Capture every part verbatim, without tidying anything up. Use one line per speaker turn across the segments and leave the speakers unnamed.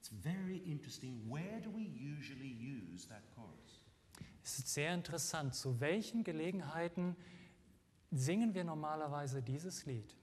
It's very interesting. Where do we usually use that chorus?
Es ist sehr interessant, zu welchen Gelegenheiten singen wir normalerweise dieses Lied?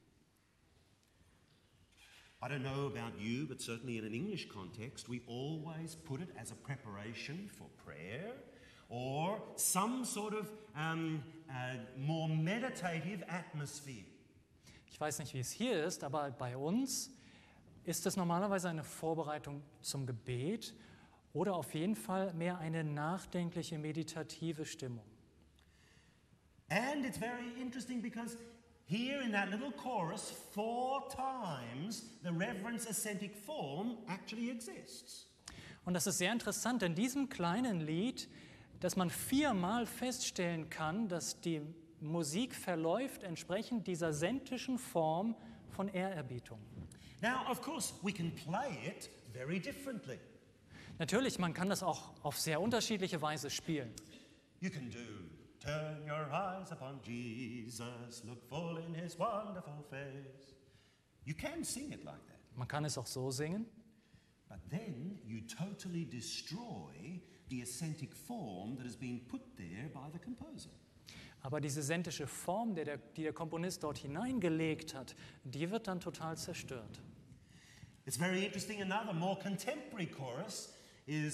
I don't know about you, but certainly in an English context, we always put it as a preparation for prayer or some sort of um, uh, more meditative atmosphere.
Ich weiß nicht, wie es hier ist, aber bei uns ist es normalerweise eine Vorbereitung zum Gebet oder auf jeden Fall mehr eine nachdenkliche, meditative Stimmung.
And it's very interesting because here in that little chorus, four times the reverence ascentic form actually exists.
Und das ist sehr interessant in diesem kleinen Lied, dass man viermal feststellen kann, dass die Musik verläuft entsprechend dieser sentischen Form von Ehrerbietung.
Now, of course, we can play it very differently.
Natürlich, man kann das auch auf sehr unterschiedliche Weise spielen.
You can do, turn your eyes upon Jesus, look full in his wonderful face. You can sing it like that.
Man kann es auch so singen.
But then you totally destroy the ascentic form that has been put there by the composer.
Aber diese sentische Form, die der, die der Komponist dort hineingelegt hat, die wird dann total zerstört.
It's very interesting. Another more contemporary chorus is